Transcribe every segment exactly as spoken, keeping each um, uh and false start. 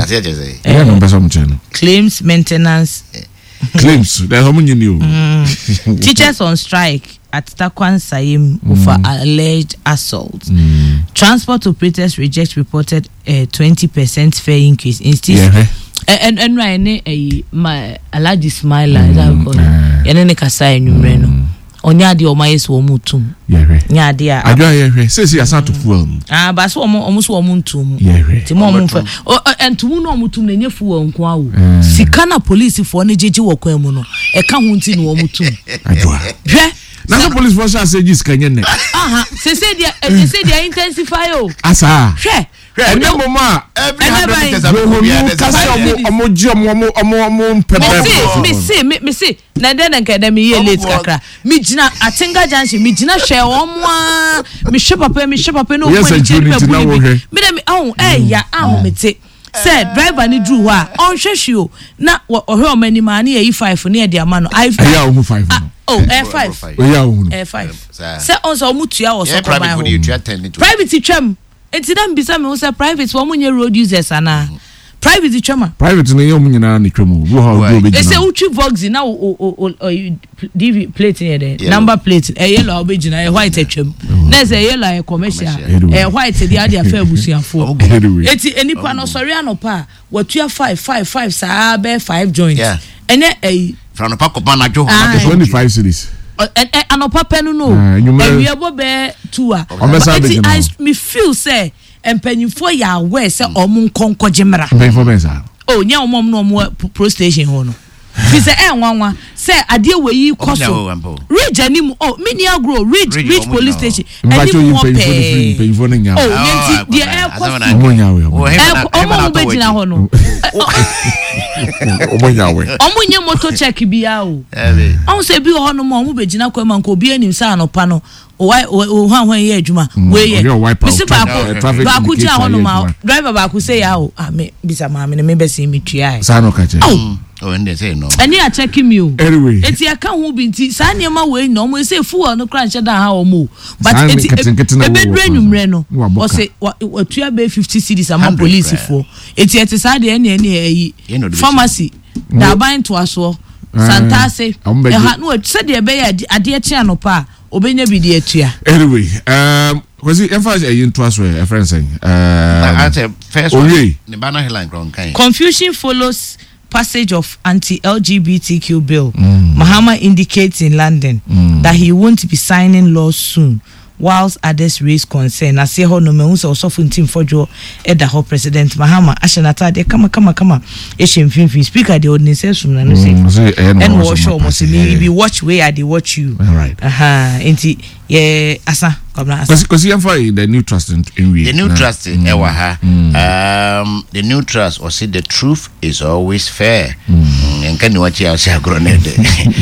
That's it, you say. Yeah, no person channel. Claims maintenance. Claims. There's how many new. Teachers on strike at Takwan Sayim mm. for alleged assault. Mm. Transport operators reject reported a twenty percent fare increase. Instead, yeah. and and right now, my Alaji Smiler, is that we call it? And then they can say numero. Onya di oma yeso omu tum. Yeah. Nya di a. Adwa yeah. Say say asa to fuel. Ah, but so omu omu so omu tum. Yeah. Ti mo omu fa. O and tumu no omu tum na nye fuel nko awo. Sika na police for ne jeje wo kwan mu no. E ka ho nti no omu tum. Adwa. Hwe. Na the police force say jis kanye ne. Aha, se se dia se se dia intensify o. Asa. Hwe. Ene mama every hundred meters of omo omo ji omo omo omo pepe. Me see me me see na den nka dem ye late kakra. Me gina Atinga Junction me gina hwe omo a me hwe papa me hwe papa no omo ni chiri me bu. Me dem oh eh ya ah me te. Say driver ni drew ha on hwehwe o na ohwe o mani ma na e five na e de ama no I ya o five no. Oh eh five. O ya o eh five. Say on so mu tua wo so ko ban ho. Private twam. Enti dan bisa me wo say private wo munye road users ana. Private twama. Private no ye mu nyina na twam. Wo ha do be gina. E say uchi Vox na o o D V plate here there. Number plate e yellow obe gina e white twam. Na say yellow e commercial. E white dey ade afa abusuafo. Enti enipa no sori anopa watua five five five sa be five joint. Ene e from no pack na jo twenty-five cities. And anopa penu no. E we abo be two a. I me feel say empanyfo ya aware say omo nkonko jemra. Empanyfo be sa. Oh nya omo no omo pro station ho no. Fi say eh nwanwa say ade we yi koso. Reach anim oh mini agro reach reach police station. Anim mo pe. Empanyfo no nya. Oh yenti the air koso. Omo nya we. Omo be gina ho no. Omo nya we. Omo nye moto check bia o. Eh. On say bi ho no mo omo be gina kwa man ko bi anim sa anopa no. O o hwan hwan ye adwuma we ye bisi ba ko ba ku ji ahono ma driver ba ku say ya o ah me bisa ma me me be say me tua sa no ka che oh ende say no ani a check me o anyway eti aka ho bi nti sa ne ma we no mo say fuel no kra nche da ha o mo but eti e be dre nwumre no o say o tua be fifty cedis am police for eti eti sa de ene ene eyi pharmacy da ban to aso santase e ha no se de be ya ade echi anopa obenya bi de atua anyway um was it emphasize a into us a friend saying um I said first one the banner headline ground kind confusion follows passage of anti-L G B T Q bill. mm. Mahama indicates in London mm. that he won't be signing laws soon whilst others raise concern. I say how no me unso so fun team for jo e da ho president Mahama ashanata de kama kama kama e shemfin speaker the ordinance sum na no say and watch o must be watch where they watch you right aha enti yeah asa komna asa because you find the new trust in, in we the new trust in ewa ha um the new trust or say the truth is always fair enka ni wachi ya sha gronede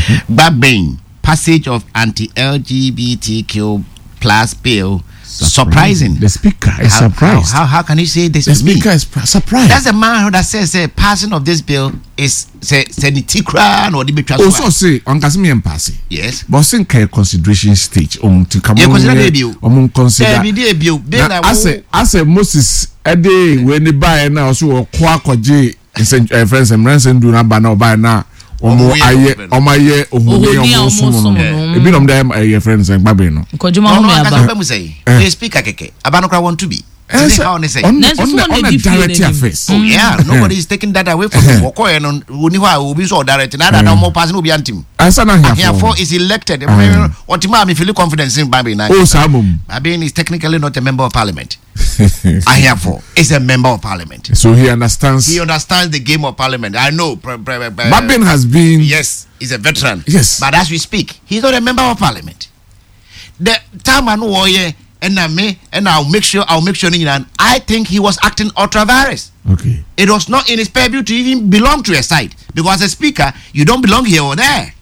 babin passage of anti-L G B T Q plus bill surprising. The speaker is how, surprised. How, how how can you say this? The to speaker me? is surprised. That's a man that says the passing of this bill is say say the tikran or the be transfer. Also say on Kasimi and Passy. Yes. But sin care consideration stage on to come. Yeah, consider the bill. On consider. The bill. Bill. I say I say Moses a day when they buy now so kwa kwaje in friends and ransom do not buy now buy now. Omo aye omo aye ohuni omo sumo no ebi nom dem aye friends en gbabe no kojuma ho me aba no say the speaker keke aba no kra want to be say how they say on the direct affairs oh yeah nobody is taking that away from him okoye no oni ho a obi so direct na that no pass no be antim answer na here for is elected otima me feel confidence in gbabe na oh samum Babin is technically not a member of parliament. I hear for is a member of parliament, so he understands. He understands the game of parliament. I know. Babin has been. Yes, he's a veteran. Yes, but as we speak, he's not a member of parliament. The time I know and I may and I'll make sure I'll make sure. I think he was acting ultra virus. Okay, it was not in his purview to even belong to a side because as a speaker, you don't belong here or there.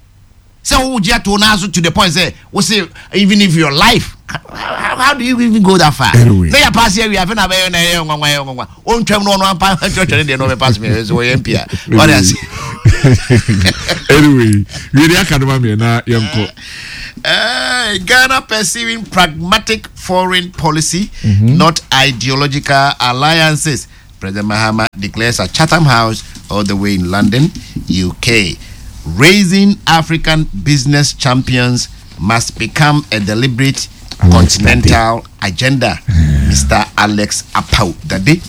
So would you to to the point say, we say even if your life. How, how do you even go that far? Anyway. They are passing. We have been away. On term no one pass. They no pass me. So we M P. What else? Anyway, we the academy na yanko. Uh, Ghana pursuing pragmatic foreign policy, mm-hmm. not ideological alliances. President Mahama declares at Chatham House all the way in London, U K. Raising African business champions must become a deliberate continental agenda. Mister Alex Apau Dade,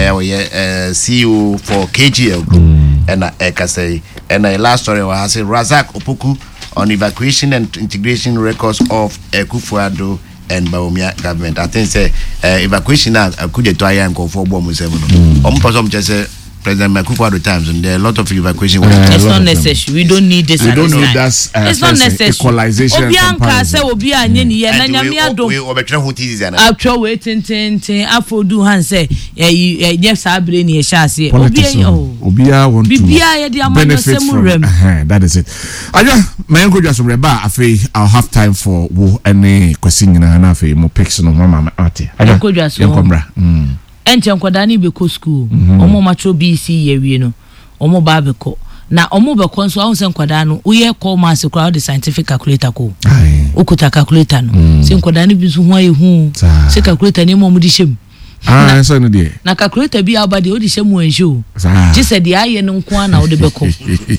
uh, C E O for K G L Group, mm. and I say, and the last story was Razak Opoku on evacuation and integration records of Akufo-Addo and Bawumia government. I think say uh, evacuation now could get to I am go for bomb with seven. Um, person just say President Akufo-Addo times, and there are a lot of evacuation. Uh, it's not necessary. We don't need this. We don't need that. Uh, it's not necessary. Equalization. Obianka say Obi anye ye na nyame ado. We obetwe ho tizi ana. Atwa we tintin tin afodu han say eh yes abre ni e sha se. Obi Obia want to benefit from. Uh, that is it. Aja, my uncle just reba afi I'll have time for wo any question na na afi mo picks no mama ate. Aja. Yankombra. Mm. Enche nkwada ni be ko school omo matro B C ye wie no omo ba be ko na omo be ko nso ahun se nkwada no uye call mass crowd the scientific calculator ko okuta calculator no se nkwada ni bi so ho aye hu se calculator ni mo mo di shem ah so no dey na calculator bi abade o di shem wo ansho je se di aye no nko na o de be ko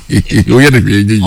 o ye de bi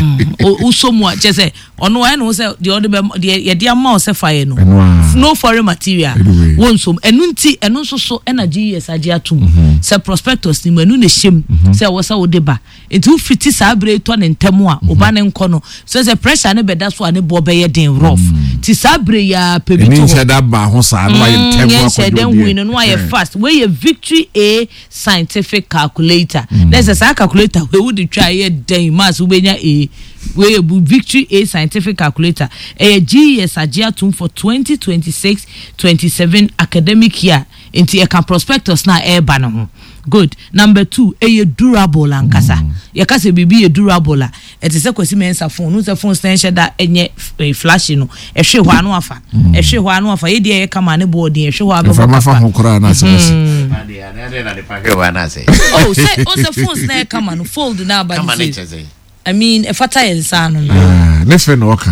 o so mo je se ono aye no se di o de be ye de ama o se fire no no foreign material won so enu nti enu so so energy yes age atum se prospectus ni enu ne shem se wo se wo de ba etu fiti sa abre to ne ntemu a oba ne nko no so se pressure ne beda so ane bo be ye den rough ti sa abre ya pebi to ni se da ba ho sa no aye ntemu akọ we no aye fast we ye Victory A scientific calculator there's a calculator we would try ye den mass we nya A we Victory A scientific calculator a G S agiatum for twenty twenty-six twenty-seven academic year into a can prospectus na air banner. Good. Number two, a durable ankasa. Ya kase bibi a durable. It is a kwesi mensa phone. Who's a phone station that enye flashing no. E hwe hwa no afa. E hwe hwa no afa. Ye de ye kama ne board e hwe hwa be. Fa mafa ho kora na se. Na de na de na de pa hwe na se. Oh, say o se phones na kama no fold na ba. Kama ne cheze. I mean, if I tell you something, ah, let's find work.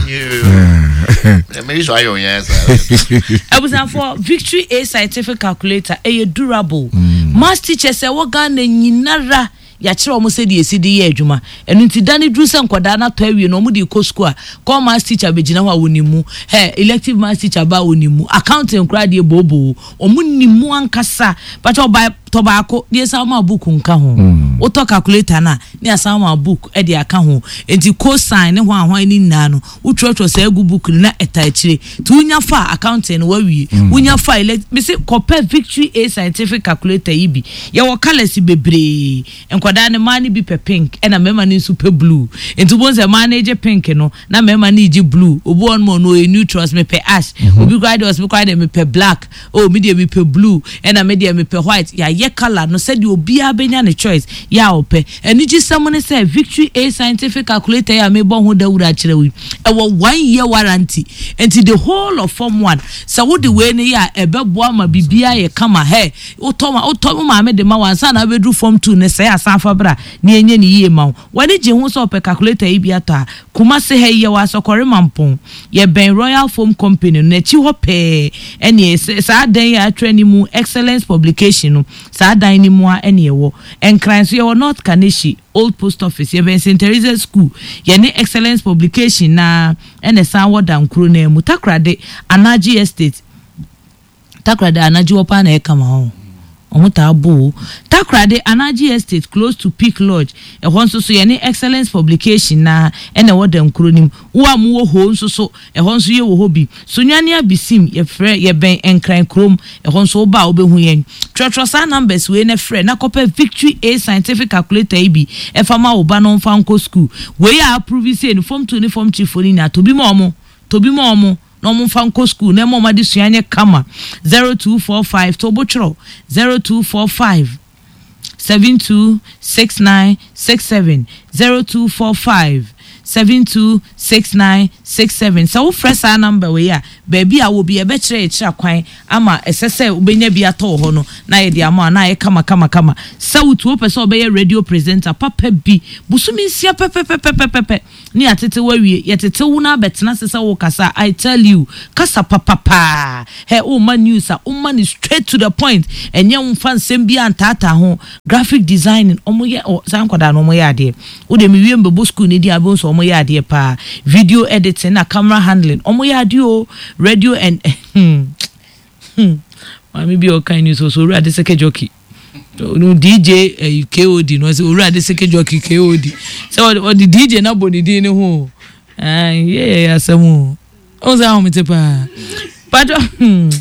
Maybe so. I own yes. I was for Victory A scientific calculator. A durable. Mass teacher say what Ghana nyinara ya kire omo se de esidi ye adwuma. Enu nti dani dru se nkwada na to awie no omo de ko school a call mass teacher be gina wa wonimu. Hey, elective mass teacher ba wonimu. Accounting kra de bobo. Omo nimu ankasa. But oba tobacco de sama book nka ho. O to calculator na ne sama book e de aka ho. Enti cosine ne ho ahwan ni nna no. Utwotwo se egu book na eta akire. Tu unya fa accounting wa wie. Unya fa me se compare Victory A scientific calculator ibi. Ye wo colors bebre. Enkwada ne mani bi pe pink e na mema ni super blue. Enti bonze manage pink no na mema ni ji blue. Obu on mo no e neutrals me pe ash. Obi grade was me grade me pe black. Oh me dey me pe blue e na me dey me pe white. Ya ye color no said you be abenya ne choice ya ope eni ji someone say Victory A scientific calculator ya me bon ho da wura kire wi e wo one year warranty enti the whole of form one so wo de we ne ya ebebo ma bibia ye kama he wo to ma wo to ma me de ma wansa na bedru form two ne say asan fa bra ne enye ne yie ma wani ji ho so ope calculator yi bia ta kuma se he ye wa sokore mampon ye ben Royal Foam Company na chi ho pe eni sa dan ya atwa ni mu excellence publication no sa dan ni mu a ene ewo enkran so ye North Kaneshi Old Post Office ye ben Saint Teresa School ye ne excellence publication na ene san wodan kro na mu Takrade Anaji Estate Takrade Anaji wopa na e kama ho omuta abu Takrade Anaji Estate close to Peak Lodge e hon so so ye ne excellence publication na ene wodan kro nim wo am wo ho so so e hon so ye wo hobi so nwane abisim ye frɛ ye ben enkran krom e hon so ba obehu yen Trotro numbers we ne frɛ na copy Victory A scientific calculator ibi e fama oba no mfa nko school we ya approve say in form two ni form three for ni na to bi mo mo to bi mo mo no mo mfa nko school na mo ma di suanye kama zero two four five to bochro zero two four five seven two six nine six seven zero two four five seven two six nine six seven. So fresh our number we ya baby I will be a better echa kwan ama esese ubenya bi ato ho no na ye de ama na ye kama kama kama so to person obey radio presenter papa bi busumi nsia pepe pepe pepe ni atete wawie yetete wo na betena sesa wo kasa I tell you kasa papa pa he o man news a o man straight to the point enye mfa nsem bi antata ho graphic designing omo ye sankoda no omo ye ade wo de mi wie mbebo school ni di abo so omo ye ade pa video editing na camera handling omo ye ade o radio and hmm mami bi o kan news so ru ade seke jockey no D J uh, K O D no say ru ade seke jockey K O D so on the D J na boni di ni ho ah yeah asemu o za ho mtepa but hmm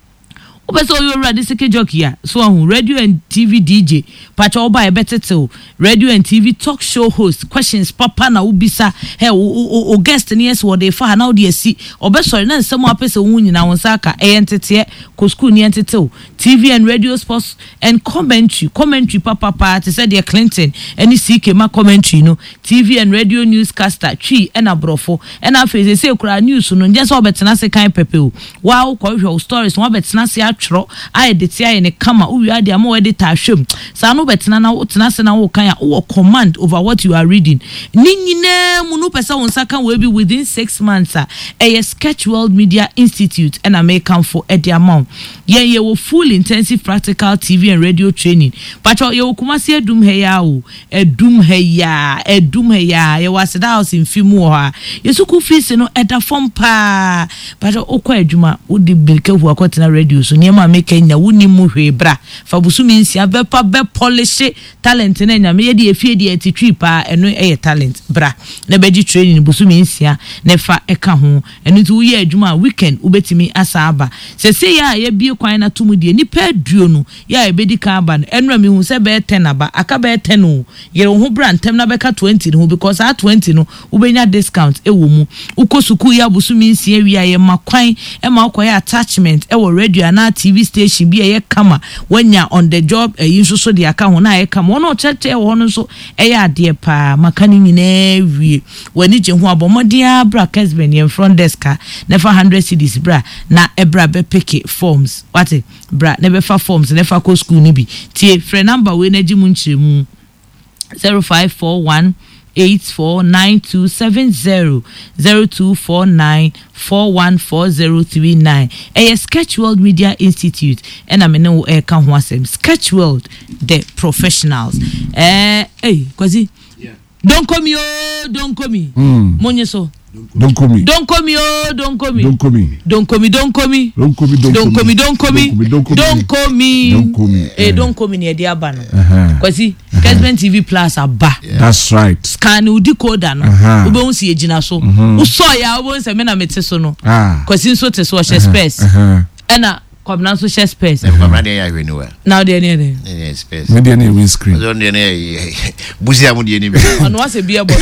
obeso yo radio seke jockey ya so ahun radio and T V D J pacha oba e betetel radio and T V talk show host questions papa na ubisa he o, o guest ni yes what they fa na odi esi obeso na nsem apese hu nyina won saka e entete ko school ni entete T V and radio sports and commentary commentary papa pa te said the Clinton any C K ma commentary no T V and radio newscaster twi e na brofo e na face say kura news no nje so obetena se kan pepe o wow ko hwe stories no obetena se atro I edit ya ne kama uwi ade am edit ahwem sa no betena na wotena se na wo kan ya wo command over what you are reading ni nyina mu no pesa won saka we be within six months a e Sketch World Media Institute and American for ede amount ye ye wo full intensive practical T V and radio training pacho ye wo kumase edum he ya o edum he ya edum he ya ye was that house in fimu ha ye suku fees no eda form pa pacho okwa adwuma wo di bilke hu akotena radio so niema make nya woni mu hwe bra fa busumi nsia be pa be polish talent na nya me ye di efie di atitwi pa eno e talent bra na be di training busumi nsia na fa eka ho eno tu ye adwuma weekend ubetimi asaba se se ya ye bi kwan na tumu die nipa duo no ya e be di kan ba eno me hu se be ten aba aka be ten no ye ho bra ntem na be ka twenty no because at twenty no ubenya discount e wo mu ukosuku ya busumi nsia wi aye makwan e ma akoya attachment e wo radio na T V station bi e kama wanya on the job e yin so so de aka ho na e kama ono cheche wo no so e ya de pa makani nyina wie wani je ho abomodia bra Kesben in front desk na for one hundred cedis bra na e bra be pick forms what bra na be fa forms na fa ko school ni bi tie free number we na ji mu nchiremu zero five four one eight four nine two seven zero zero two four nine four one four zero three nine. A Sketch World Media Institute and I mean e kan ho asem Sketch World the professionals eh hey kwazi yeah. Don't call me oh don't call me mm. Monye so don't call me don't call me oh don't call me don't call me don't call me don't call me don't call me don't call me don't call me don't call me don't call me eh don't call me near the abano kwazi Kesben T V Plus aba that's right scan udi code no ube hu si ejina so uso ya ube hu se me na mete so no kwazi nso te so share space ena kwabna so share space kwabna dey ya hwenu wa now dey dey dey space me dey na win screen so dey na buzi amu dey ni bi ono wase bia bo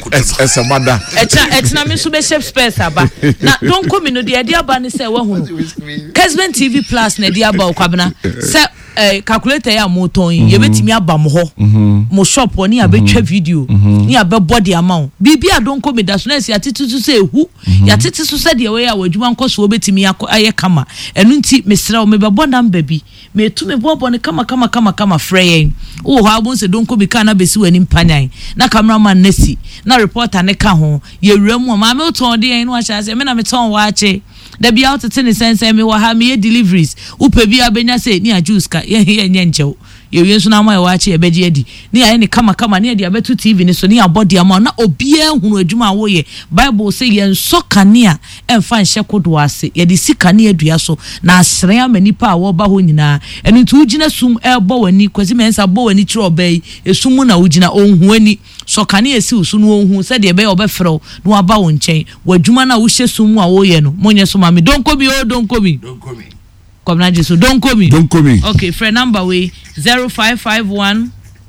esa mada echa echa me so be share space aba na don come no dey dey aba ni se wa hu Kesben T V Plus na dey aba kwabna se eh calculator ya moton ye betimi aba mo ho mo shop oni abetwa video ni abebo the amount bibia don come da so na se atitutu se ehu ya tete so se de we ya wadwuma nkoso obetimi aye kama enu nti mesra o mebebo number bi me tu me bobo ne kama kama kama kama frey o ho abon se don come kana besi wani mpanyan na cameraman nesi na reporter ne ka ho ye wuramu ma me ton de en no acha se me na me ton wa ache da bia out ten sense me wa ha me deliveries upe bia benya se ni ajus ka ye ye nyenchew ye wi nso na ma wa ache e beje adi ni aye ne kama kama ni adi abetu T V ni so ni abodi ama na obia hunu adwuma wo ye Bible say ye nso kanea emfa nhye kodo ase ye de sika ne adua so na asren amanipa a wo ba ho nyina enu tu ugina sum ebo wani kwasi mensa bo wani kire obai esum na ugina onhu ani so kanea esi usu no onhu se de be obefrɛ no aba wo nkyɛn wadwuma na wo hye sum a wo ye no monye so mami don kobi o don kobi don kobi come na jesu don't call me don't call me okay friend number we zero five five one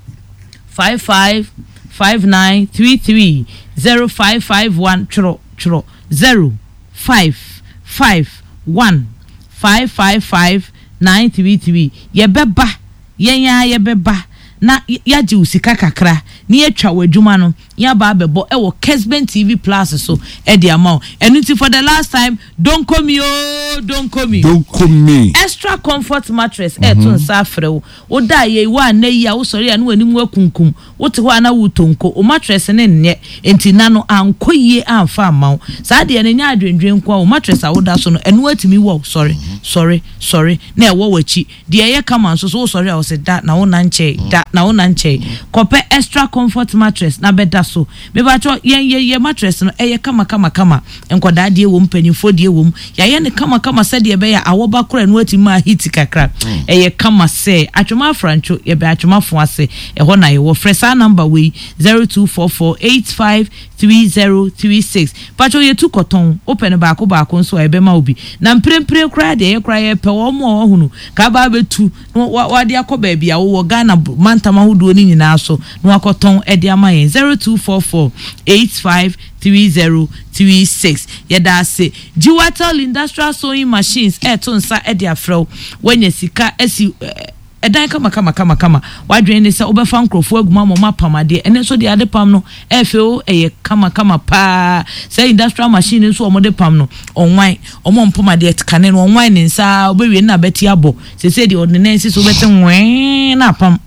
five five five nine three three zero five five one chro chro zero five five one five five five nine three three ye beba ye ya ye beba na yaji usika kakra ni etwa wadwuma no ya ba bebo e wo Kesben T V Plus so e de amount enu ti for the last time don't come me oh don't come me don't come me extra comfort mattress e to nsa afre wo wo da ye wa na yi a wo sori anu ani mu akunkum wo te ho ana wo tonko o mattress ne nne enti na no ankoyie amfa amaw sa de ne nya adwendwen kwa o mattress a wo da so no enu atimi wo sorry sorry sorry na e wo wachi de ye kama so so wo sori a wo se da na wo na nche da na wo na nche kope extra comfort mattress na beda so me ba cho ye ye ye mattress no eye kama kama kama enkoda de wo mpanifo de wo ya ye ne kama kama se de be ya awoba kora no ati ma hit kakra eye kama se atwoma francho ye be atwoma fo ase e ho na ye wo fresa number we zero two four four eight five three zero three six pacho ye tu koton open ba ko ba ko so e be ma obi na mprempre kra de ye kra ye pe wo mo ohunu ka ba betu wa de akoba bia wo Ghana mantama huduo ni nyina so no akoton e de ama yen zero two four four eight five three zero three six yeda se Jiwatel industrial sewing machines e to nsa e de afrew wanya sika esi edan kama kama kama kama wadwen ne se obefa nkrofo aguma mo mapamade ene so de ade pam no e fe o eye kama kama pa say industrial machine so omode pam no onwan omo mpomade etkane no onwan ne nsa obewie na beti abo se se de ordinance so beti nwen na pam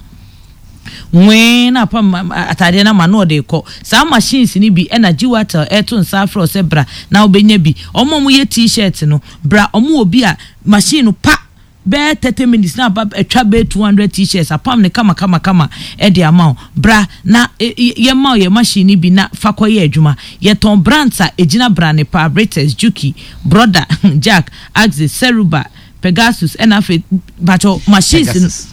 when apam atade na mano de ko sa machines ni bi na Jiwatel eto nsa afro se bra na obenya bi omo mu ye t-shirt no bra omo obi a machine pa be thirty minutes na ba etwa be two hundred t-shirts apam ne kama kama kama e de amount bra na ye ma ye machine bi na fakoye adwuma ye ton branta ejina bra ne pa Brites Juki brother Jack Axis Seruba Pegasus and afi bacho machines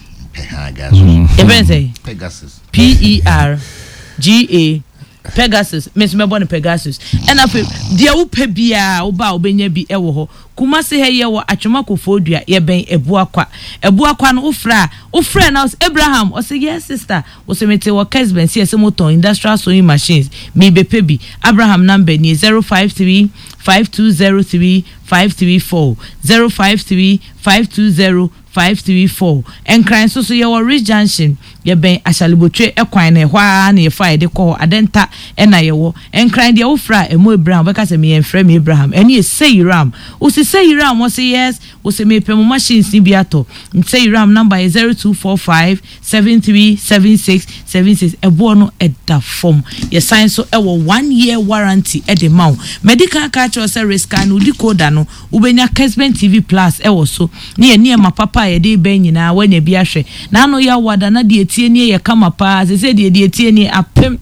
Pegasus. Pegasus. P E R G A Pegasus. Miss Mebon Pegasus. And afi dia upe bia oba obenya bi ewo ho. Kumase he ye wo atwoma kofodua ye ben ebu akwa. Ebu akwa no ufra. Ufra na Abraham o say yes sister. O say mete wo Kesben C S motor industrial sewing machines. Mi bepe bi. Abraham number ni zero five three five two zero three five three four zero five three five two zero five three four and crying so so your Rich Junction ye ben ashalibotwe ekwan na hwa na ye fa de ko adenta e na ye wo and crying de ofra emo Abraham beka se me enfra me Abraham eni e say ram o se say ram o say yes o se me pem machines ni biato say ram number is zero two four five seven three seven six seven six ebo no e da form ye sign so e wo one year warranty e de maw medical catch o say risk and udi code no ubenya Kesben T V Plus e wo so ne ye ne mapapa ye de ben nyina wanya bi ahwe na no ya wada na de etie ne ye kama pa se se de de etie ne apem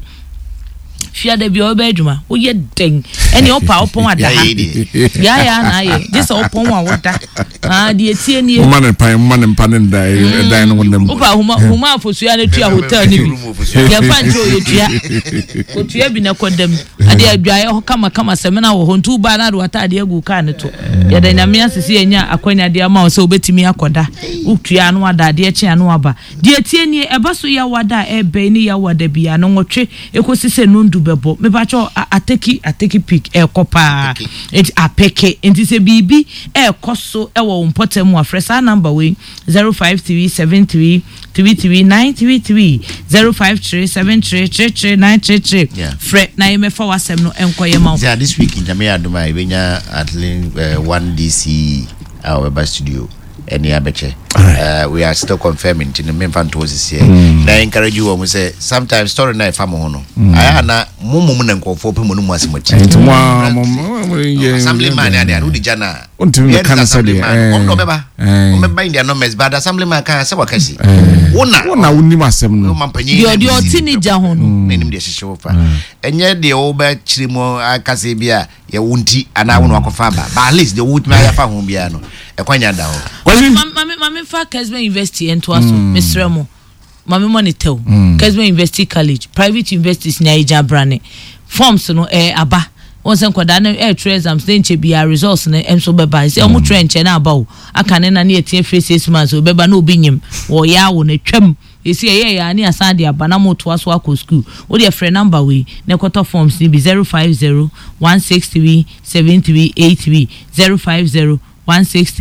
fia de bi oba adwuma wo ye den ene opa opon ada ha ya ya na ye just opon wa woda ah de etie ne mo man pan mo man pan nda e dan no wonam opa huma huma afosua na tua hotel ni bi ya fanjo ye tua ko tua bi na kodam ade adwaye ho kama kama semena wo ho ntu ba na do atade agu ka ne to ya da nyame asese enya akwanya de ama so obetimi akoda utua no ada de eche anu aba de etie ne eba so ya wada e be ni ya wada bia no nwotwe ekosise nundu bebo me ba cho ateki ateki pick e kopa it apeke enti se bibi e koso e wo mpotem afresa number we zero five three seven three three three nine three three zero five three seven three three three nine three three fre na ye me fa wasem no enkoye ma yeah this week in Jamaica Duma ibenya at least uh, one D C our web studio any abeche uh, we are still confirming to the main fan to us here na encourage you we say sometimes story na fam ho no aya na mumu na nkofo pe mu no mu asemachi ntwa assemblyman ya de udi jana untimi kan say de on do beba on me bind their numbers but assemblyman kan say wakasi wona wona woni masem no mampanyi de de otinija ho no menim de hihye wo fa enye de wo ba chirimo akase bia ye wunti ana wo no akofa ba ba at least de wo tumi ayafa ho bia no ekwanya da ho mami mami fa Kesben University ento aso mesremo mami money tell Kesben University College private universities nya ija brane forms no eh aba won se nkoda na eh three exams dey nche bia results na enso beba se omo three nche na aba o aka ne na na etie free six months o beba na obi nyim wo ya wo na twam esi eye ya ni asade aba na moto aso akọ school o de free number we na quarter forms ni bi zero five zero one six three seven three eight three zero five zero one six three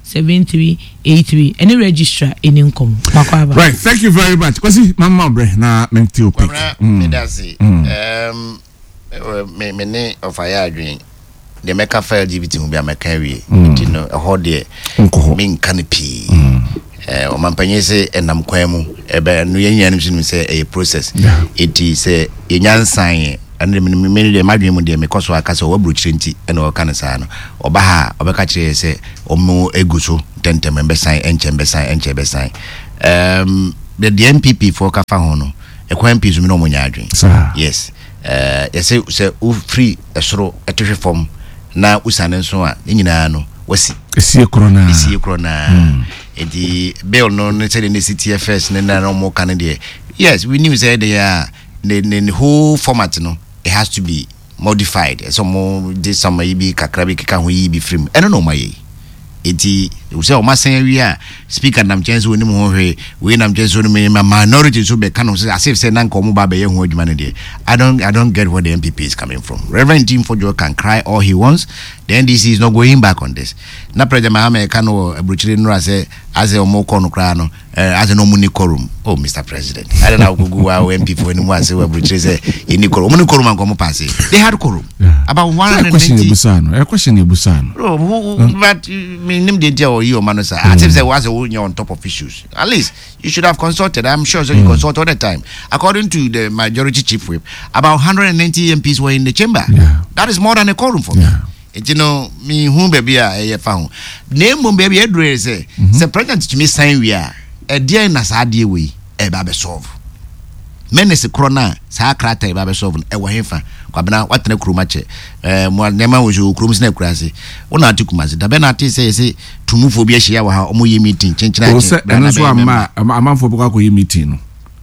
seven three eight three. Any registrar in income. Right. Thank you very much. Kwasi mama bre na menti opi. Me that's it. Um me me ne of aya adwen. The Mecca file L G B T will be a Macari, you know, a whole day. Mean canopy. O mampanye say enam kwemu ebe no yenyan say a process. It is a yenyan sign and the many the madri mu de me koso aka so wa bruchenti ene o kan sa no oba ha obeka kire say omo eguso tentem embe sign enche embe sign enche embe sign. Um the D M P P for kafa ho no e kwa M P zo me no monya adwen. Yes. Uh you say say u free esoro etwe form na usane nso a nyina no wasi esie corona esie corona edi bill no no say the C T F S na na mo kan de. Yes, we knew say the uh, the, the whole format no it has to be modified. So more this some be kakra be kika ho yi be frame eno no maye edi we say o masan wi a speaker nam chance woni mo hwe we nam chance woni me minority so be kan say as if say nan ko mo ba be ye ho adwuma ne de. I don't I don't get where the M P P is coming from. Reverend Jim Fojo can cry all he wants. The N D C is not going back on this. Na President Mahama kan o abruchire no say as e o mo ko no kra no as no muni korum. Oh Mister President, I don't know gugu wa M P for any more say we abruchire say any korum muni korum an ko mo pass. They had korum about one hundred ninety. A question ebusano. Oh, but me nim dey tell you man sir. As if say was on top of issues. At least you should have consulted. I'm sure so you mm. consult all the time. According to the majority chief whip, about one hundred ninety M Ps were in the chamber. Yeah. That is more than a quorum for yeah. me. You know, me whom baby I found. Name mum baby Edre say, the president to me sign we are a dear Nasadi way, a baby solve. Menace corona, Sakrata, baby solve, a wahefa, Quabana, what in a crumache, uh, more nema was your crums ne crazy. One article, the Benati says to move for Biashia, or Moye meeting, change and that's why I'm a man for Boko meeting.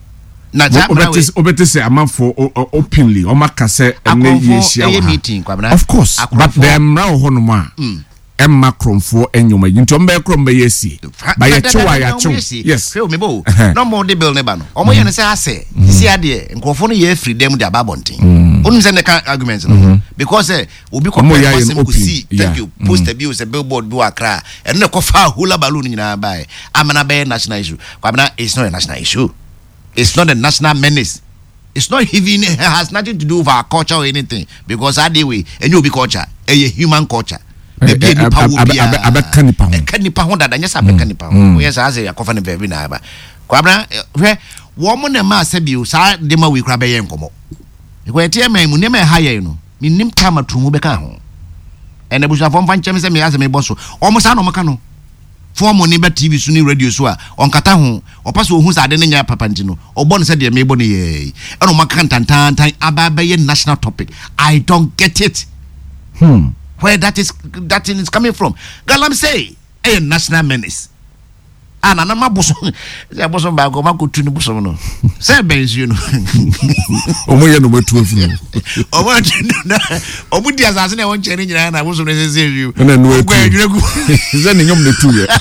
Na obetis obetis a man for openly o maka say ene yesia meeting of course but them now honoma em macron for enyoma nti ombe krom be yesi ba ye chewa ya chew yes feel me bo no more de bill ne ba no omo ye ne say ase si ade nkofo no ye freedom de ababonten onu say ne kan argument no because eh obi ko person ko see thank you post a bill say billboard do akra and ne ko fa hula balloon nyina ba e amana be national issue kwabena it's not a national issue. It's not a national menace. It's not even, it has nothing to do with our culture or anything. Because that way, and you'll be culture, a human culture. The baby power will be a canny pound that I just have a canny pound. Yes, I say a coffin of every neighbor. Quabra, where woman and mass said you saw the more we crab a young como. Where tear me, we never hire you. Me nim come to Mubeka. And the bush of one fan champions and me as a me boss. Almost an omacano. For money but T V suni radio so on kata ho opaso hu sa de nya papantino obon se de me boni ye eno makan tantan tan ababaye national topic. I don't get it. Hmm. Where that is that thing is coming from. Galam say a national menace. Ana na maboso se boso ba go makotu ni boso no se benz you know omo ye no metu afu omo na omo di asase na won chere nyina na boso no se se you na no etu ze ne nyom ne tu ye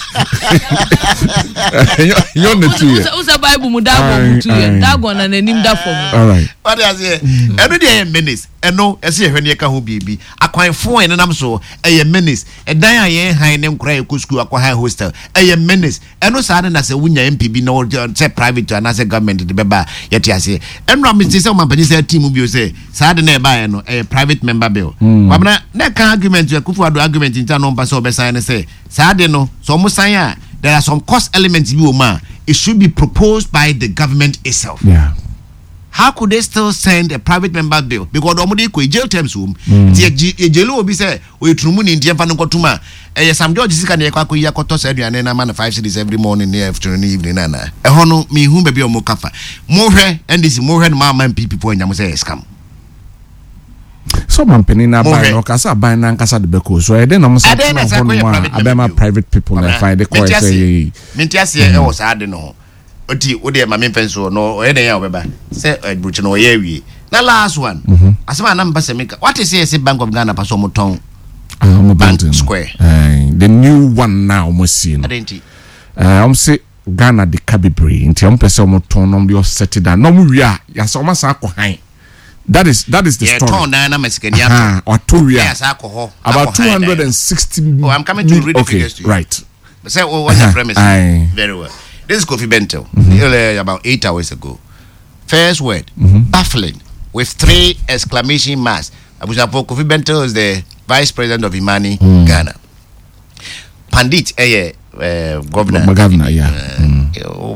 nyom ne tu ye usa bible mu da go mu tu ye da go na nanim da fom all right what is here eno dey menace eno ese ehwe ne ka ho bibi akwan fo ene nam so eye menace edan aye han ne nkura e ko school akwa high hostel eye menace no sa na se wunya M P B no say private and say government de beba yeti ase eno am say o mampani say team bi o say sa de na e ba no a private member bill kwabna na kan argument ya kufu ado argument nta no mpa say obesan say sa de no so mo san ya there are some cost elements bi o ma it should be proposed by the government itself. Yeah. How could they still send a private member bill? Because omudi ko jail terms home. The jail obi say we trumu ni ndie fa no kotuma. Eh Sam George sika na yakwa ko yakoto sa aduane na man five cities every morning near afternoon evening na na. Eh hono me hu baby o mo kafa. Mo hwe and this mo hwe ma man P P po nyam say scam. So man penny na buy no kasa buy na kasa de beko so e dey na mo say na hono abema private people na find the court say. Mintiase e wo sa de no. Oti odi ma me penso no e dey ya obeba say bruchi no ye wie na last one asema na mbase meka what is say Bank of Ghana paso mo ton um Bank Square uh, the new one now mo see no uh um say Ghana de Cabibre nti um pese mo ton no be set down no mo wi a ya so ma sa akọ that is that is the yeah, story. Yeah, na na mesikani ato. Or two yes, alcohol. About two hundred and sixty. Oh, I'm coming to read the okay, figures to you. Right. Say, oh, what's the premise? Aye. Very well. This is Kofi Bento, Mm-hmm. about eight hours ago. First word, Mm-hmm. baffling, with three exclamation marks. Abujapo Kofi Bento is the vice president of Imani, Mm. Ghana. Pandit, eh, uh, governor. My governor, yeah. Uh,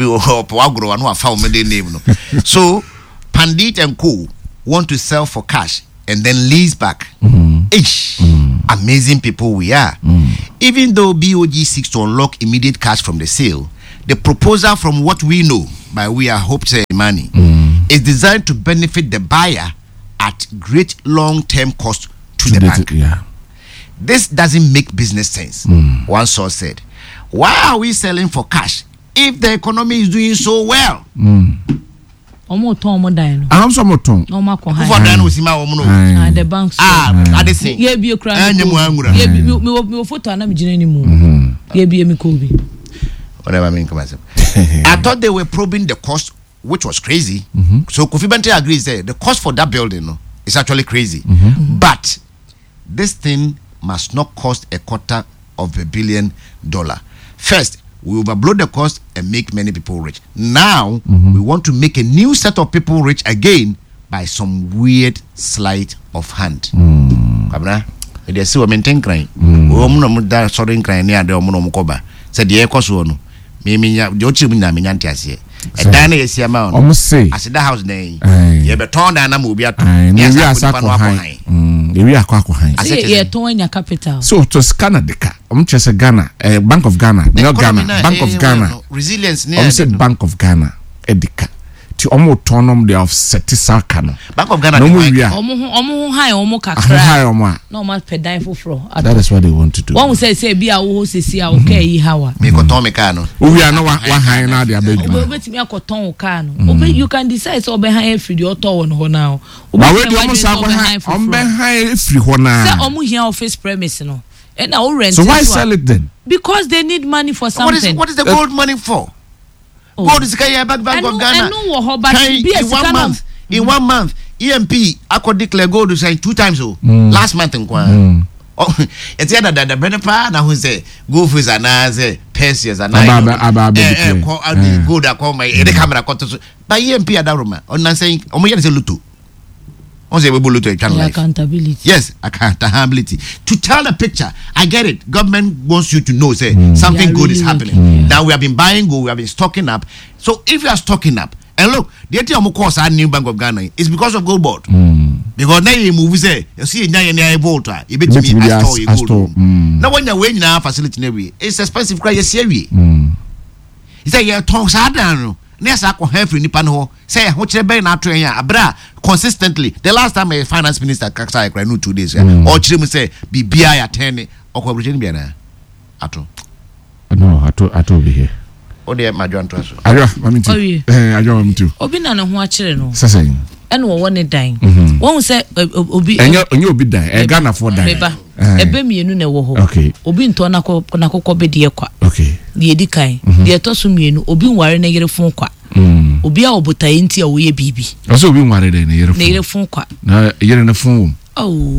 so, Pandit and Co want to sell for cash and then lease back. Mm. Ish, Mm. amazing people we are. Mm. Even though B O G seeks to unlock immediate cash from the sale, the proposal, from what we know by we are hope say money, Mm. is designed to benefit the buyer at great long-term cost to, To the the- bank. yeah. This doesn't make business sense. Mm. One source said, why are we selling for cash if the economy is doing so well? Mm. Omo ton omo dan no. I'm some ton. Omo akọ For han. that, we see my woman. Ah, the banks. Ah, I just say. Ye bi okra. Eh, nyemu angura. Ye bi me me me photo na me gina ni mu. Ye bi me ko bi. Whatever I mean, come on. I thought they were probing the cost, which was crazy. Mm-hmm. So Kofi Bente agrees there. The cost for that building no, is actually crazy. Mm-hmm. But this thing must not cost a quarter of a billion dollar. First, we overblow the cost and make many people rich. Now, Mm-hmm. we want to make a new set of people rich again by some weird sleight of hand. Kabra, they see we maintain crime. We omo no da sorry crime near the omo no koba. Said the ekoso no. Me me nya de ochi mu nya me nya ntiase. E dan na yesi ama no. Almost say. As the house dey. Aye. Ye be ton dan na mo obi ato. Aye, Ni we asa are ko nipa no sakọ akọ han. Mm, we are akọ han. As Say it ye is. ton anya capital. So to Ghana deka. Um chese Ghana, eh, Bank of Ghana, not Ghana, Economy na, Bank eh, of well, Ghana. no, resilience ni. Um said Bank of Ghana, edika. Ti omo autonom they offset saka no. Bank of Ghana. No dey more work. we are. Omo ho omo ho han omo Hi kakra. omo. Na omo pedan foforo. That is what they want to do. One say say bi a wo sesi a wo ka yi hawa. Me ko ton me ka no. We are no one high now they are big. Obe betimi akoton ka no. Obe you can decide so obe han free the auto won ho now. But we dey almost have on be high free ho na. Say omo here office premise no. And now rent. So why sell it then? Because they need money for something. What is what is the gold money for? Oh. Gold is kaya Bank Bank I of know- Ghana. I know what her, but Kai, be a in one second month, in one month, E M P I could declare gold to say two times oh. Mm. Last month in Kwan. Mm. Oh, it's either that the better part now who say gold is an answer, Perseus and Aba- aba- aba- eh declare. eh call out Eh. the gold I call my the camera cut to by E M P Adaruma. On not saying omo yen say luto. On say we bo luto e channel life. Accountability. Yes, accountability. To tell the picture, I get it. Government wants you to know, say, something They are good is really happening. looking, Now we have been buying gold, we have been stocking up. So if you are stocking up, and look, the A T M course our new Bank of Ghana is because of gold board. Mm. Because now you move, say, you see, now you're a vault, you bet Bet me, me I the store your as- gold. store, mm. Now when you're weighing our facility, in it's expensive, cry, you see, Mm. he say, you're talking sad. Next, I can help you. Nipan ho say, "What you be na train ya?" Abra consistently. The last time a finance minister kaksa I cried no two days. Mm. Or chiri say, "Be B I attend." Or ko britain be na. Ato. No, I told I told be here. O de ma John Traso. Ayo, mami Oh, too. yeah. Eh, ayo mami too. Obi na ne ho akere no. Sasa. Ene wo ne dan. Mhm. Won say obi Enyo enyo obi dan. Eh, Ghana for dan. Beba. Eh. Ebe mienu na wo ho. Okay. Obi nto na ko na kokko be de kwa. Okay. De edi kan. De to so mienu obi nware na yere fun kwa. Mm. Obi a obotaye nti a wo ye bibi. Also obi nware den na yere Na yere fun. fun kwa. Na yere na fun wo. Oh.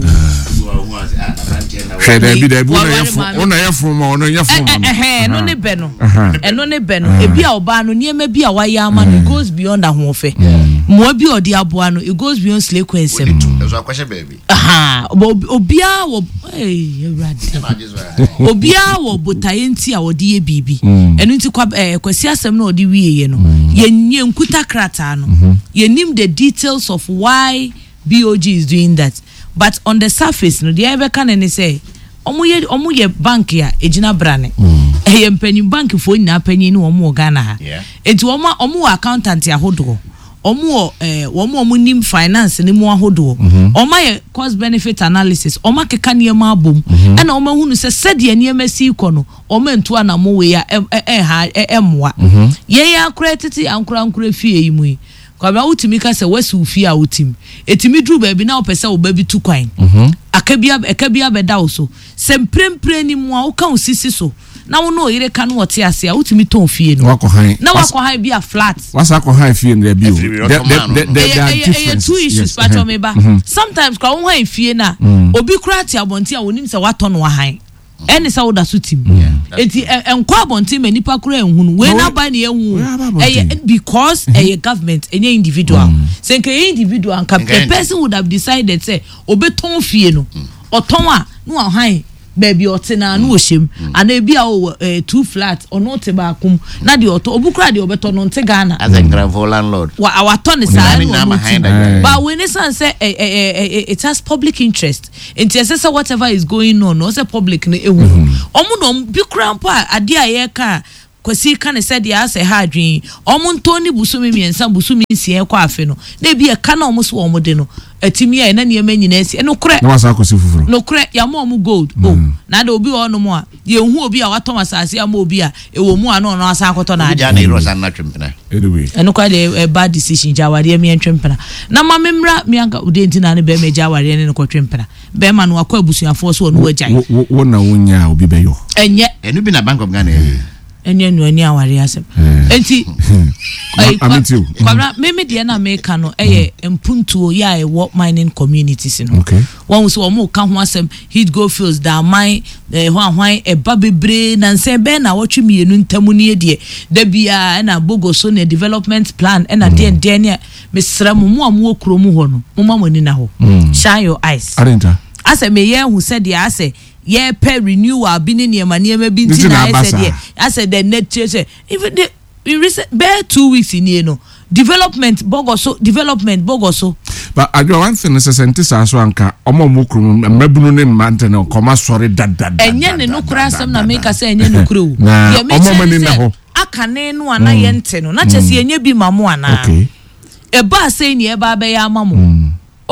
Hwɛ da bi da bi Wa- na wa- yɛ fun. wa- Ona yɛ fun ma ona yɛ fun ma. no. Eh eh no ne be no. Aha. Eno ne be no. Ebi a oba no niema bi a wa ya ama no it goes beyond ahofe. Mo bi odi aboa no it goes beyond slay quensem. There's a question baby. Aha, obi a wo eh Awurade. Obi a wo botaye nti a wodi ye bibi. Eno nti kwa eh kwasi asem na odi wiye ye no. Ye nye nkuta krata no. Ye nim the details of why B O G is doing that. But on the surface no, the ever can any say omo ye omo ye bank ya ejina brane. Eh ye mpanyi bank fo nyina panyi ni omo Ghana ha. Yeah. Enti omo omo accountant ya hodo. Omo eh omo omo nim finance ni mu ahodo. Omo ye cost benefit analysis. Omo keka niema abom. E na omo hunu se sede niema si iko no. Omo ntu ana mo we ya eh ha emwa. Ye ya credit ankura ankura fie yi mu yi. Kwa utimi ka se wesi ufia utim etimi dru ba bi na opese wo ba bi tu kwan mhm akabia akabia beda wo so se mprempre ni mu a wo ka usisi so na wo no yire ka no wote ase a utimi ton fie no Wako han. na wako han bi a flat Wasa ko han fie na bi o. Every There Ottoman, there no? there there are eh differences. two issues Yes, pato uh-huh. me ba Mhm. sometimes kwa wo han fie na obi kura ti abonti a wonim se wato no han Any soda sutim. Eti enkwa bonti me nipa kura ehunu. We na ba na ehunu. Because a government any individual. Say nke individual and the person would have decided say obeton fie no. Oton a no ahan baby otena no ohyem. Ana ebi a two flat or not ba kum. Na de oto obukura de obeton no nte Ghana. As a gravel landlord. Wa awaton is a but when it say it has public interest. Nti say whatever is going on no say public no ewu. Omo no bi krampa ade a ye ka kwasi ka ne said ya say ha adwen omo ntoni busumi miensa busumi nsie kwa afe no na bi e ka na omo so omo de no atimi ya na ne manyina asi no kure na wasa akosi fufuro no kure ya mo omo gold oh na da obi ono mo a ye hu obi a waton asase ama obi a e wo mu a no no asa akoto na ade ja na iro san na twempena anyway eno kwa de bad decision jaware mi twempena na ma memra mi anka udenti na ne be me jaware ne ko twempena be ma no akwa abusuafo so no wagyan wo na wonya obi be yo enye enu bi na Bank of Ghana enye no ani aware asem enti amitiu kwabra meme de na meka no eye mpuntuo ya e wo mining communities no okay won so mo ka ho asem heat go fields da mine eh ho ahwan e ba bebre na nse be na wotwe mienu ntamu ne de da bia na bogoso ne development plan e na de de ne mesra mo mo am okuro mu ho no mo ma mo ni na ho shine your eyes arenta ase me ye hu se de ase ye pe renewal bi ne niema niema bi nti na I said I said the net say even the in recent bare two weeks in you know development bogoso development bogoso but I do one thing is sentence aso anka omo mokrum mabunu ne mante no koma sori dadada enye ne no kura asem na make say enye no kura o ye me say aka ne no ana ye nte no na chese enye bi mamu ana okay e ba say ni e ba be ya mamu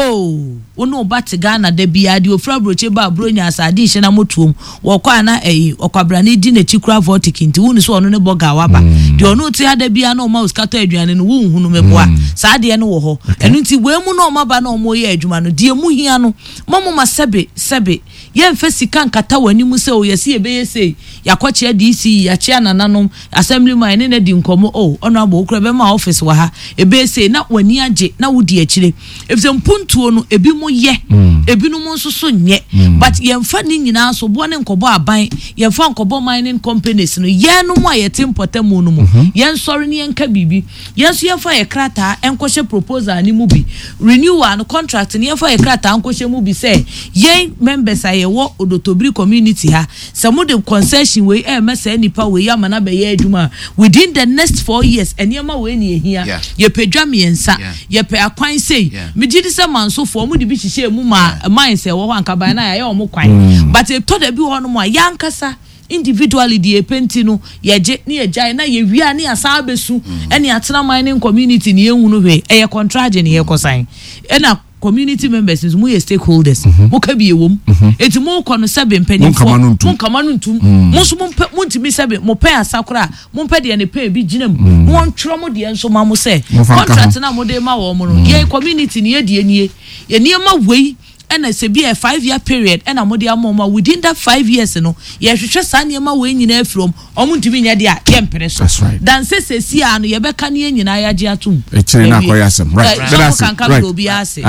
oh ono bati Ghana de bia de ofra broche ba bronya asade hye na motuom wo kwa na eh okwabra ne di na chikura vortic nti woni so ono ne boga waba de ono ti ada bia na o ma uskato aduane no wo hunu meboa saa de no wo ho eno nti we mu na o ma ba na o mo ye adwuma no de mu hia no momo ma sebe sebe ye mfa sika nkata wani mu se o yesi ebe yesi yakwache D C ya chia nananom assemblyman ne ne di nkomo oh ono aba okura be ma office wa ha ebe yesi na wani age na wodi akire efse mpuntuo no ebi ye ebi no mo so nye but ye mfa ni nyina so bo ne nkobo aban ye mfa nkobo mining companies no ye no mo ye timpotem no mo ye nsori ne enka bibi ye so ye fa ye krata enkohye proposal ni mu bi renewal no contract ne ye fa ye krata enkohye mu bi say ye members aye wo Odotobiri community ha some the concession we e mesa nipa we ya mana be ye adwuma within the next four years enema we ne ehia ye pedwa miensa ye pe akwan sei me gidi se manso fo mu de bi hihye mu ma mind se wo anka ban na ya omo kwan but e to da bi ho no mo yankasa individually the epenti no ye je ne ye jai na ye wia ne asa abesu ene atena mining community ne ehunu hwe e ye contract ne ye kosan e na community members is mu ye stakeholders mo ka bi ewom enti mo ko no sebe mpanimfo mo kama no ntum mo so mo mo ntimi sebe mo pe asakora mo pe de ne pe bi ginam mo ntwro mo de enso ma mo se contract na mo de ma wo mo no ye community ne ye de nie ye nie ma wei and se be a five year period and amodi amoma within that five years no ye hwehwe sa ne ma we nyina from omo ntimi nya de a ye mpere so dan se se si a no ye beka ne nyina ya je atum e kire na koya sem right that's right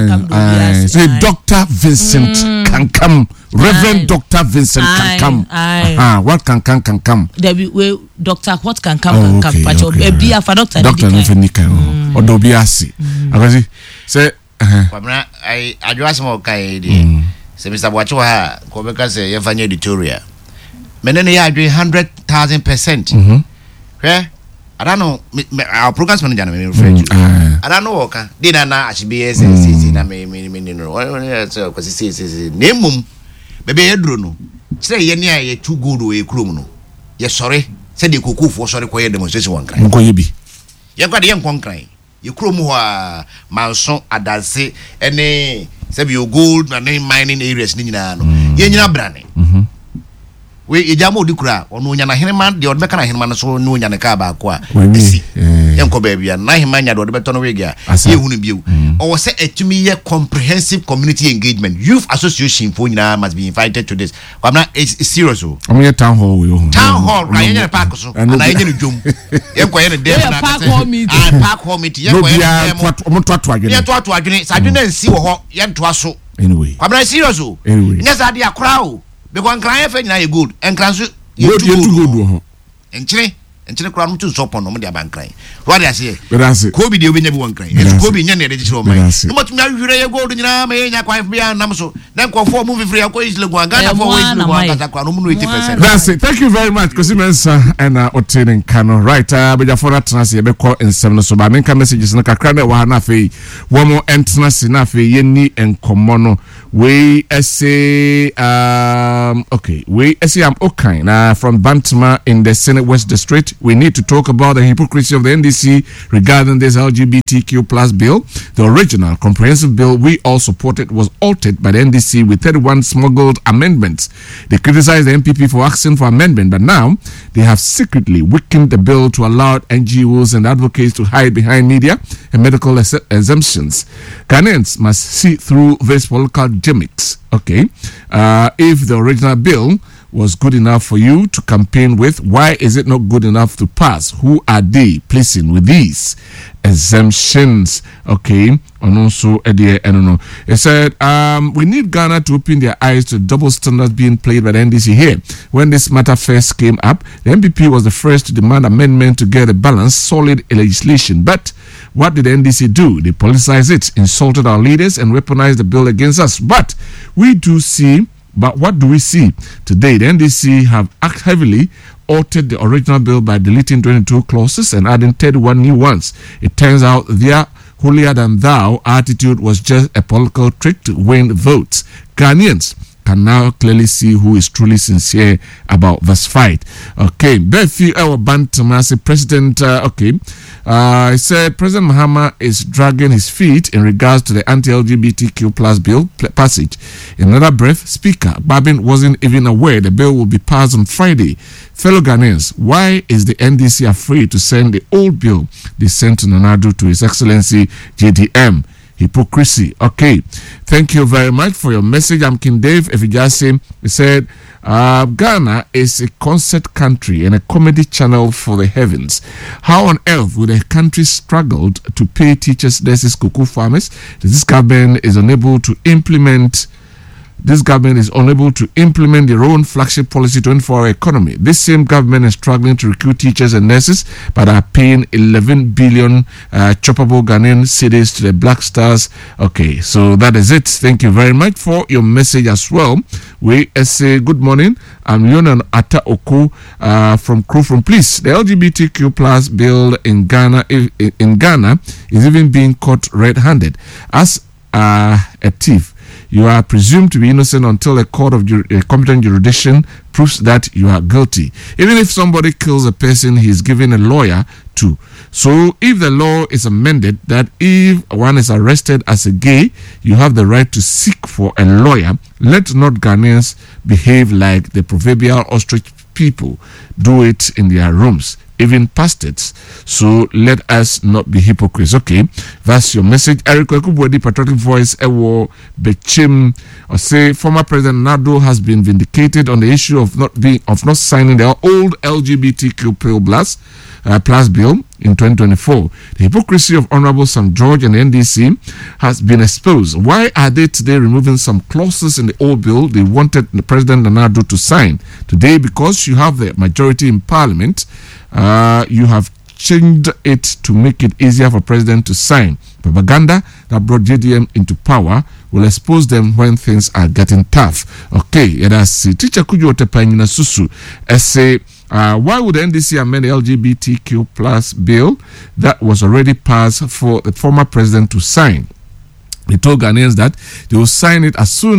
right say Doctor Vincent Kankam Reverend Doctor Vincent Kankam ah what can can can come we Doctor what can come can pacho e bia fa doctor doctor no fe nika o do bia ase akasi say kwamna ai adwa sama kai di se Mister Bwacho ha ko be ka se ye fanya editorial menene ya adwe one hundred thousand percent mhm hwe I don't know our programs manager me refer to I don't know ka di na na achibie se se na me me me no so ko se se se nemum bebe ye duro no kire ye ne ye too good o e krom no ye sori se de kokofo sori ko ye demonstration wan kran ko ye bi ye kwa de ye nkon kran ye krom ho a manso adanse ene se bi gold na mining areas ni nyina no ye nyina brane mhm we ejamo odikura ono nya na henema de odbeka na henema no so no nya ne ka ba ko a esi enko ba bia na henema nya de odbeto no wega ye hunu biu o se etumi ye comprehensive community engagement youth association for nyina must be invited to this kwamna is serious o omo town hall we o town hall ra nya park so na nya ne dwom yenko ye ne dem na park hall meeting ah park hall meeting yenko ye omo to to adwene ye to to adwene sa adwene nsi wo ho ye nto aso anyway kwamna serious o anyway nya sa de akora o because crying for you good and cransu you too good and chile and chile crown to soap on the bank crying. What I say, but I say, Kobe, you never one crying. Kobe, you never did show me. But now you go to Yama, quite beyond Namso, then go for movie free. Of course, Luguanga for one. That's it. Thank you very much, Cosimensa and obtaining Kano. Right, uh, but for that, Nancy, a call in seven so by making messages in a crack Wahanafe, one more entrance in Nafe, Yeni and Komono. We say, um, okay, we say I'm okay now from Bantama in the Senate West District. We need to talk about the hypocrisy of the N D C regarding this L G B T Q plus bill. The original comprehensive bill we all supported was altered by the N D C with thirty-one smuggled amendments. They criticized the N P P for asking for amendment, but now they have secretly weakened the bill to allow N G Os and advocates to hide behind media and medical ex- exemptions. Ghanaians must see through this political gimmicks. Okay, uh, if the original bill was good enough for you to campaign with, why is it not good enough to pass? Who are they placing with these exemptions? Okay, and also I don't know. It said um, we need Ghana to open their eyes to double standards being played by the N D C here. When this matter first came up, the N P P was the first to demand amendment to get a balanced, solid legislation. But what did the N D C do? They politicized it, insulted our leaders, and weaponized the bill against us. But we do see. But what do we see today? The N D C have act heavily altered the original bill by deleting twenty-two clauses and adding thirty-one new ones. It turns out their holier than thou attitude was just a political trick to win votes. Ghanaians can now clearly see who is truly sincere about this fight. Okay, Befi Ewa Bantamasi, President, uh, okay, uh, I said President Mahama is dragging his feet in regards to the anti-L G B T Q plus bill passage. In another breath, Speaker Babin wasn't even aware the bill will be passed on Friday. Fellow Ghanaians, why is the N D C afraid to send the old bill they sent to Nanadu to His Excellency J D M? Hypocrisy. Okay, thank you very much for your message. I'm King Dave Efijase. He said uh, Ghana is a concert country and a comedy channel for the heavens. How on earth would a country struggled to pay teachers, nurses, cocoa farmers? This government is unable to implement This government is unable to implement their own flagship policy to for our economy. This same government is struggling to recruit teachers and nurses, but are paying eleven billion uh, choppable Ghanaian cedis to the Black Stars. Okay, so that is it. Thank you very much for your message as well. We say good morning. I'm Leonan Ata Oko uh, from Crew from Police. The L G B T Q plus bill in Ghana in Ghana is even being caught red-handed as uh, a thief. You are presumed to be innocent until a court of jur- a competent jurisdiction proves that you are guilty. Even if somebody kills a person, he is given a lawyer too. So if the law is amended that if one is arrested as a gay, you have the right to seek for a lawyer, let not Ghanaians behave like the proverbial ostrich people do it in their rooms, even pastors. So let us not be hypocrites. Okay, that's your message. Eric Ekubwedi, patriotic voice, Ewo Bechim, or say former President Nado has been vindicated on the issue of not being of not signing the old L G B T Q plus uh, plus bill in twenty twenty-four. The hypocrisy of Honorable Sam George and the N D C has been exposed. Why are they today removing some clauses in the old bill they wanted the President Nado to sign today? Because you have the majority in Parliament. Uh, you have changed it to make it easier for president to sign. Propaganda that brought J D M into power will expose them when things are getting tough. Okay, yeah, that's it. Teacher Kujo Tepanyina Susu say, uh, why would the N D C amend the L G B T Q plus bill that was already passed for the former president to sign? They told Ghanaians that they will sign it as soon